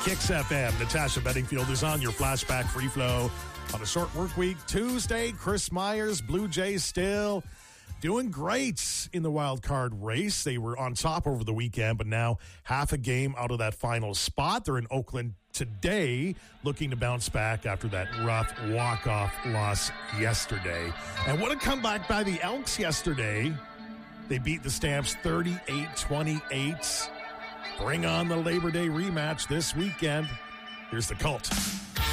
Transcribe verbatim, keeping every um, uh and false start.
Kicks F M. Natasha Bedingfield is on your flashback free flow on a short work week Tuesday. Chris Myers, Blue Jays still doing great in the wild card race. They were on top over the weekend, but now half a game out of that final spot. They're in Oakland today, looking to bounce back after that rough walk-off loss yesterday. And what a comeback by the Elks yesterday. They beat the Stamps thirty-eight twenty-eight. Bring on the Labor Day rematch this weekend. Here's the Cult.